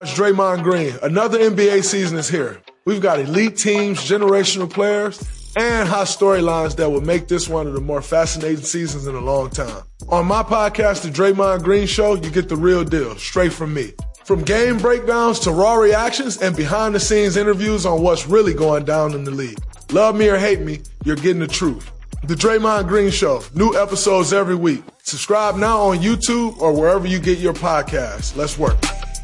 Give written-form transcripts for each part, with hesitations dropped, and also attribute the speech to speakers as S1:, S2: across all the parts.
S1: It's Draymond Green. Another NBA season is here. We've got elite teams, generational players, and hot storylines that will make this one of the more fascinating seasons in a long time. On my podcast, The Draymond Green Show, you get the real deal, straight from me. From game breakdowns to raw reactions and behind-the-scenes interviews on what's really going down in the league. Love me or hate me, you're getting the truth. The Draymond Green Show, new episodes every week. Subscribe now on YouTube or wherever you get your podcasts. Let's work.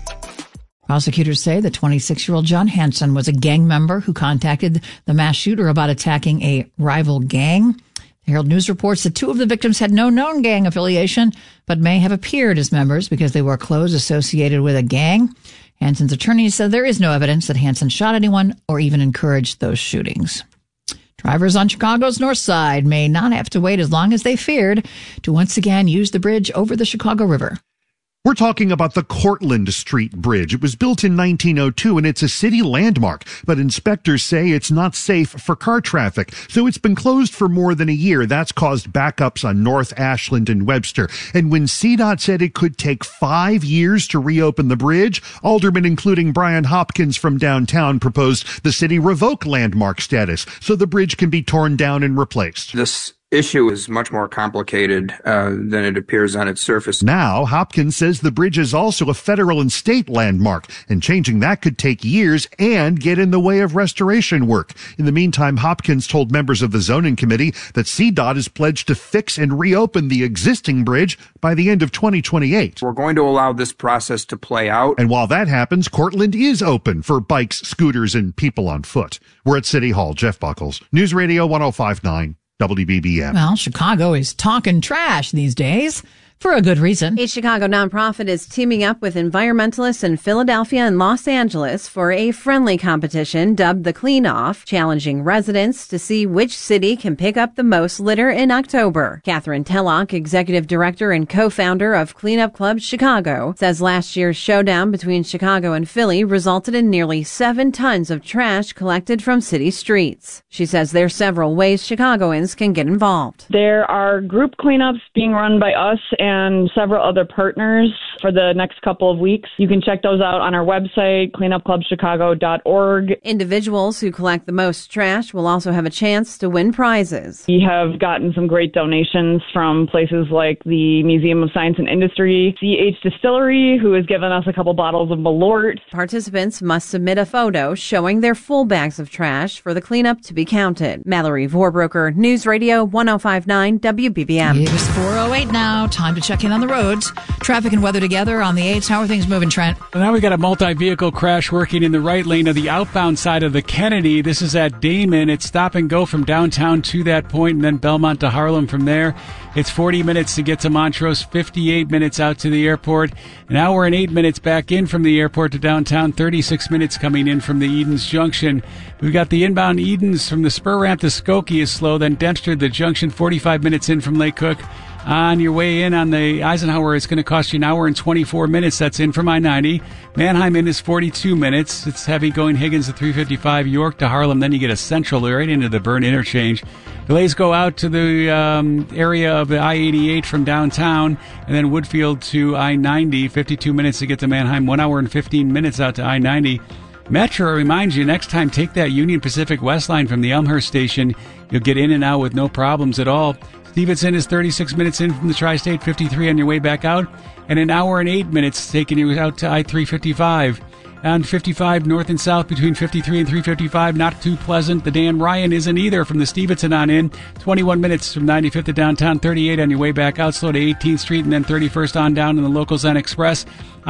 S2: Prosecutors say the 26-year-old John Hanson was a gang member who contacted the mass shooter about attacking a rival gang. The Herald News reports that two of the victims had no known gang affiliation, but may have appeared as members because they wore clothes associated with a gang. Hanson's attorney said there is no evidence that Hanson shot anyone or even encouraged those shootings. Drivers on Chicago's North Side may not have to wait as long as they feared to once again use the bridge over the Chicago River.
S3: We're talking about the Cortlandt Street Bridge. It was built in 1902 and it's a city landmark, but inspectors say it's not safe for car traffic. So it's been closed for more than a year. That's caused backups on North Ashland and Webster. And when CDOT said it could take 5 years to reopen the bridge, aldermen including Brian Hopkins from downtown proposed the city revoke landmark status so the bridge can be torn down and replaced.
S4: This issue is much more complicated than it appears on its surface.
S3: Now, Hopkins says the bridge is also a federal and state landmark, and changing that could take years and get in the way of restoration work. In the meantime, Hopkins told members of the zoning committee that CDOT is pledged to fix and reopen the existing bridge by the end of 2028.
S4: We're going to allow this process to play out.
S3: And while that happens, Cortlandt is open for bikes, scooters, and people on foot. We're at City Hall. Jeff Buckles, News Radio 105.9. WBBM.
S2: Well, Chicago is talking trash these days. For a good reason.
S5: A Chicago nonprofit is teaming up with environmentalists in Philadelphia and Los Angeles for a friendly competition dubbed the Clean Off, challenging residents to see which city can pick up the most litter in October. Catherine Tellock, executive director and co-founder of Cleanup Club Chicago, says last year's showdown between Chicago and Philly resulted in nearly 7 tons of trash collected from city streets. She says there are several ways Chicagoans can get involved.
S6: There are group cleanups being run by us and several other partners for the next couple of weeks. You can check those out on our website, cleanupclubchicago.org.
S5: Individuals who collect the most trash will also have a chance to win prizes.
S6: We have gotten some great donations from places like the Museum of Science and Industry, CH Distillery, who has given us a couple bottles of Malort.
S5: Participants must submit a photo showing their full bags of trash for the cleanup to be counted. Mallory Vorbroker, News Radio 105.9 WBBM.
S2: It is 4:08 now. Time to check in on the roads. Traffic and weather together on the 8s. How are things moving, Trent?
S7: Well, now we got a multi-vehicle crash working in the right lane of the outbound side of the Kennedy. This is at Damon. It's stop and go from downtown to that point, and then Belmont to Harlem from there. It's 40 minutes to get to Montrose, 58 minutes out to the airport, an hour and 8 minutes back in from the airport to downtown, 36 minutes coming in from the Edens Junction. We've got the inbound Edens from the spur ramp to Skokie is slow, then Dempster, the junction, 45 minutes in from Lake Cook. On your way in on the Eisenhower, it's going to cost you an hour and 24 minutes. That's in from I-90. Manheim in is 42 minutes. It's heavy going Higgins to 355, York to Harlem. Then you get a central right into the Byrne interchange. Delays go out to the area of the I-88 from downtown, and then Woodfield to I-90, 52 minutes to get to Manheim, 1 hour and 15 minutes out to I-90. Metro reminds you, next time take that Union Pacific West line from the Elmhurst station. You'll get in and out with no problems at all. Stevenson is 36 minutes in from the Tri-State, 53 on your way back out, and an hour and 8 minutes taking you out to I-355. On 55 north and south between 53 and 355, not too pleasant. The Dan Ryan isn't either from the Stevenson on in. 21 minutes from 95th to downtown, 38 on your way back out, slow to 18th Street, and then 31st on down in the local Zen Express.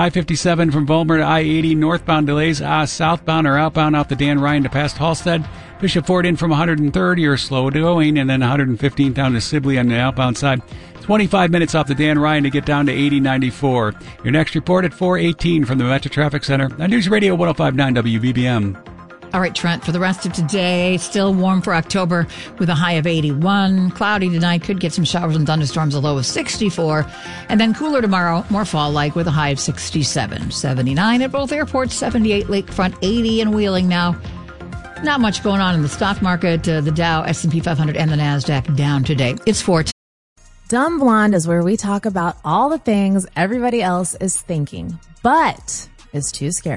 S7: I-57 from Vollmer to I-80, northbound delays. Southbound or outbound out the Dan Ryan to past Halstead. Bishop Ford in from 130 or slow going, and then 115 down to Sibley on the outbound side. 25 minutes off the Dan Ryan to get down to 8094. Your next report at 4:18 from the Metro Traffic Center on News Radio 105.9 WBBM.
S2: All right, Trent, for the rest of today, still warm for October with a high of 81. Cloudy tonight, could get some showers and thunderstorms, a low of 64. And then cooler tomorrow, more fall-like with a high of 67. 79 at both airports, 78 Lakefront, 80 in Wheeling now. Not much going on in the stock market. The Dow, S&P 500, and the NASDAQ down today. It's 4:10.
S8: Dumb Blonde is where we talk about all the things everybody else is thinking, but is too scared